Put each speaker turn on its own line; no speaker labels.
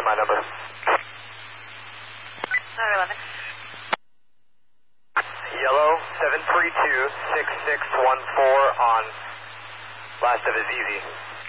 Enter my number.
911.
Yellow 732-6614 on last of his easy.